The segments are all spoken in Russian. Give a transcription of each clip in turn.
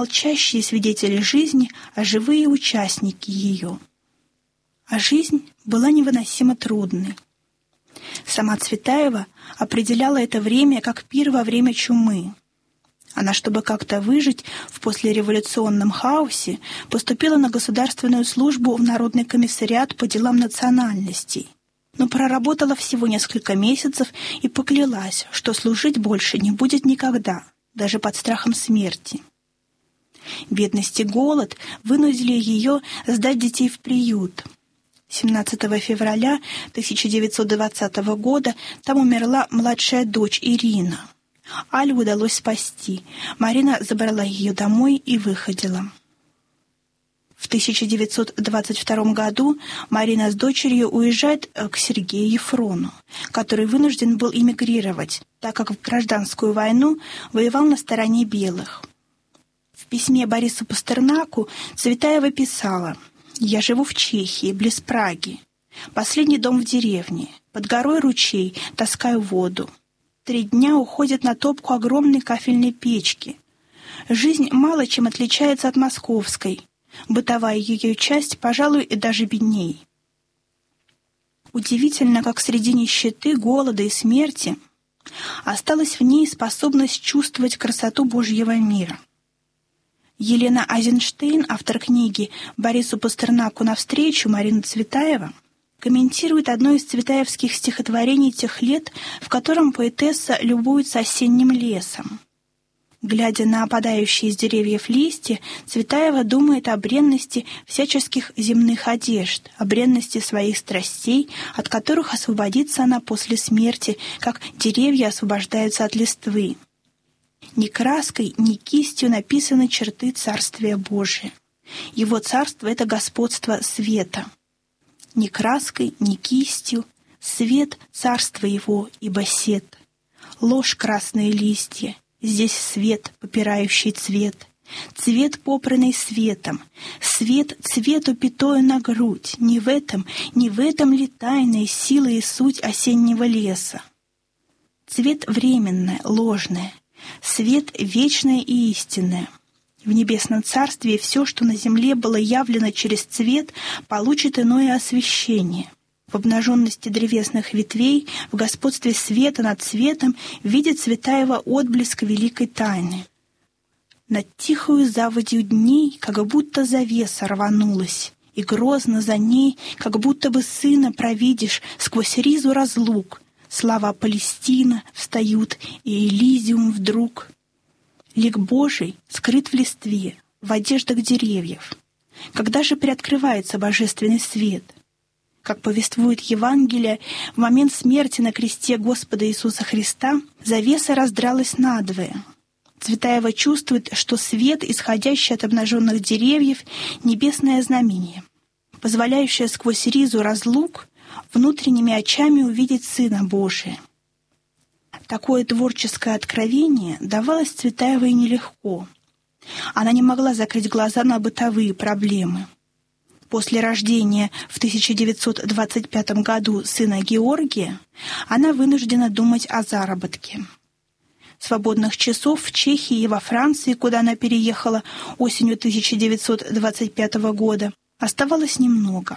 молчащие свидетели жизни, а живые участники ее. А жизнь была невыносимо трудной. Сама Цветаева определяла это время как пир во время чумы. Она, чтобы как-то выжить в послереволюционном хаосе, поступила на государственную службу в Народный комиссариат по делам национальностей, но проработала всего несколько месяцев и поклялась, что служить больше не будет никогда, даже под страхом смерти. Бедность и голод вынудили ее сдать детей в приют. 17 февраля 1920 года там умерла младшая дочь Ирина. Алю удалось спасти. Марина забрала ее домой и выходила. В 1922 году Марина с дочерью уезжает к Сергею Ефрону, который вынужден был эмигрировать, так как в гражданскую войну воевал на стороне белых. В письме Борису Пастернаку Цветаева писала: «Я живу в Чехии, близ Праги. Последний дом в деревне. Под горой ручей, таскаю воду. 3 дня уходят на топку огромной кафельной печки. Жизнь мало чем отличается от московской. Бытовая ее часть, пожалуй, и даже бедней. Удивительно, как среди нищеты, голода и смерти осталась в ней способность чувствовать красоту Божьего мира». Елена Айзенштейн, автор книги «Борису Пастернаку навстречу», Марина Цветаева, комментирует одно из цветаевских стихотворений тех лет, в котором поэтесса любуется осенним лесом. Глядя на опадающие из деревьев листья, Цветаева думает о бренности всяческих земных одежд, о бренности своих страстей, от которых освободится она после смерти, как деревья освобождаются от листвы. Ни краской, ни кистью написаны черты Царствия Божия. Его царство — это господство света. Ни краской, ни кистью, свет — царство его, ибо сет. Ложь красные листья, здесь свет, попирающий цвет. Цвет, попранный светом, свет цвету пятою на грудь. Не в этом ли тайная сила и суть осеннего леса? Цвет временное, ложное, свет вечное и истинное. В небесном царстве все, что на земле было явлено через цвет, получит иное освещение. В обнаженности древесных ветвей, в господстве света над цветом видит Цветаева отблеск великой тайны. Над тихою заводью дней, как будто завеса рванулась, и грозно за ней, как будто бы сына провидишь сквозь ризу разлук. Слова Палестина встают, и Элизиум вдруг. Лик Божий скрыт в листве, в одеждах деревьев. Когда же приоткрывается божественный свет? Как повествует Евангелие, в момент смерти на кресте Господа Иисуса Христа завеса раздралась надвое. Цветаева чувствует, что свет, исходящий от обнаженных деревьев, — небесное знамение, позволяющее сквозь ризу разлук внутренними очами увидеть Сына Божия. Такое творческое откровение давалось Цветаевой нелегко. Она не могла закрыть глаза на бытовые проблемы. После рождения в 1925 году сына Георгия она вынуждена думать о заработке. Свободных часов в Чехии и во Франции, куда она переехала осенью 1925 года, оставалось немного.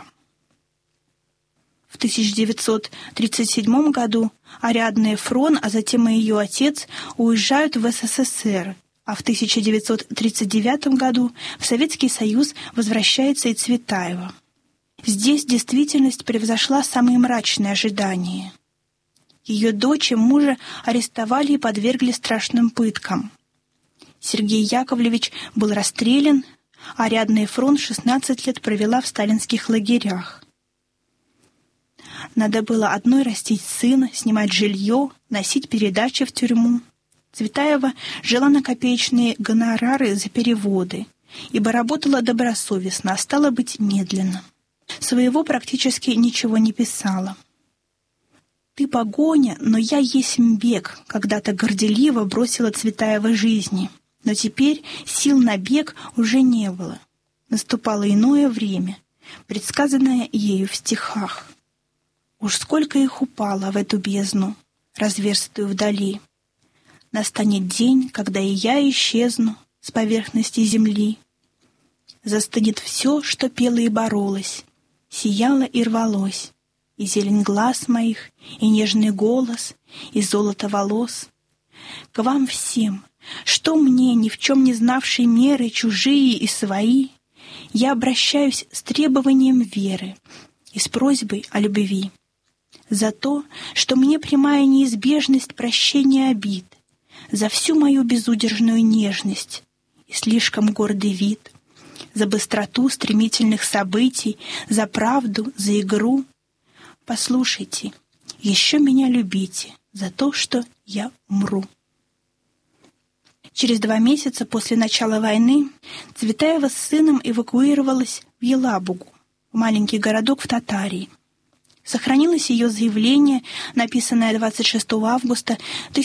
В 1937 году Ариадна Ефрон, а затем и ее отец, уезжают в СССР, а в 1939 году в Советский Союз возвращается и Цветаева. Здесь действительность превзошла самые мрачные ожидания. Ее дочь и мужа арестовали и подвергли страшным пыткам. Сергей Яковлевич был расстрелян, а Ариадна Ефрон 16 лет провела в сталинских лагерях. Надо было одной растить сына, снимать жилье, носить передачи в тюрьму. Цветаева жила на копеечные гонорары за переводы, ибо работала добросовестно, а стало быть медленно. Своего практически ничего не писала. «Ты погоня, но я есмь бег», когда-то горделиво бросила Цветаева жизни. Но теперь сил на бег уже не было. Наступало иное время, предсказанное ею в стихах. Уж сколько их упало в эту бездну, разверстую вдали. Настанет день, когда и я исчезну, с поверхности земли. Застынет все, что пело и боролось, сияло и рвалось, и зелень глаз моих, и нежный голос, и золото волос. К вам всем, что мне, ни в чем не знавшей меры, чужие и свои, я обращаюсь с требованием веры и с просьбой о любви. За то, что мне прямая неизбежность прощения обид, за всю мою безудержную нежность и слишком гордый вид, за быстроту стремительных событий, за правду, за игру. Послушайте, еще меня любите за то, что я умру. Через 2 месяца после начала войны Цветаева с сыном эвакуировалась в Елабугу, маленький городок в Татарии. Сохранилось ее заявление, написанное 26 августа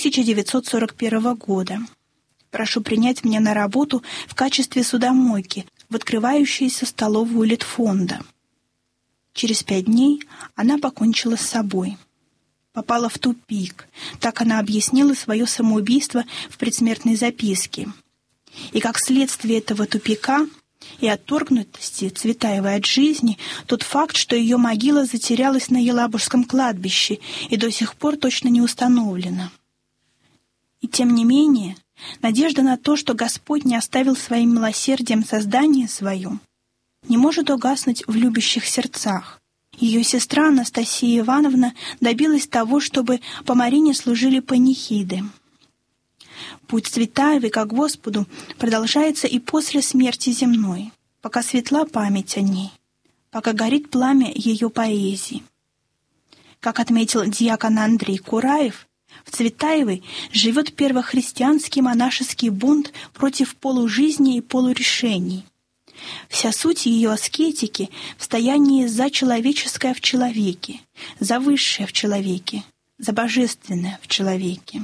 1941 года. «Прошу принять меня на работу в качестве судомойки в открывающуюся столовую Литфонда». Через 5 дней она покончила с собой. Попала в тупик, так она объяснила свое самоубийство в предсмертной записке. И как следствие этого тупика и отторгнутости Цветаевой от жизни тот факт, что ее могила затерялась на Елабужском кладбище и до сих пор точно не установлена. И тем не менее, надежда на то, что Господь не оставил своим милосердием создание свое, не может угаснуть в любящих сердцах. Ее сестра Анастасия Ивановна добилась того, чтобы по Марине служили панихиды. Путь Цветаевой к Господу продолжается и после смерти земной, пока светла память о ней, пока горит пламя ее поэзии. Как отметил диакон Андрей Кураев, в Цветаевой живет первохристианский монашеский бунт против полужизни и полурешений. Вся суть ее аскетики в стоянии за человеческое в человеке, за высшее в человеке, за божественное в человеке.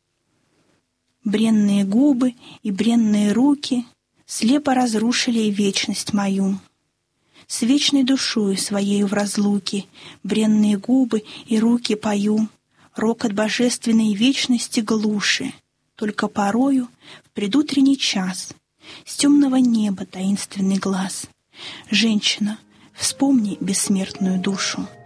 Бренные губы и бренные руки слепо разрушили и вечность мою. С вечной душою своею в разлуке бренные губы и руки пою, рокот божественной вечности глуши, только порою в предутренний час с темного неба таинственный глаз. Женщина, вспомни бессмертную душу.